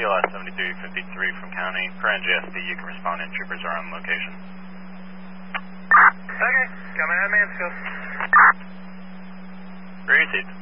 PLS 7353 from County. Per NJSD, you can respond and troopers are on location. Okay, coming out of Mansfield. Received.